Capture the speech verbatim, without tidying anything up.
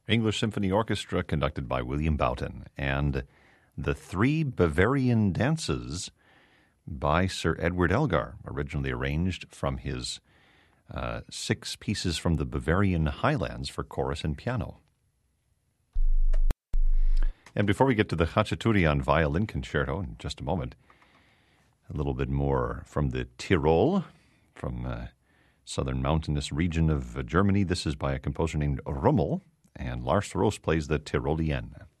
English Symphony Orchestra conducted by William Boughton, and The Three Bavarian Dances by Sir Edward Elgar, originally arranged from his uh, Six Pieces from the Bavarian Highlands for chorus and piano. And before we get to the Khachaturian Violin Concerto in just a moment, a little bit more from the Tyrol, from uh, southern mountainous region of uh, Germany. This is by a composer named Rummel, and Lars Roos plays the Tyrolienne.